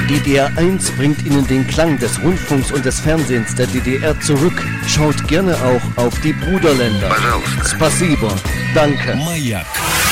DDR1 bringt Ihnen den Klang des Rundfunks und des Fernsehens der DDR zurück. Schaut gerne auch auf die Bruderländer. Spasibo. Danke. Маяк.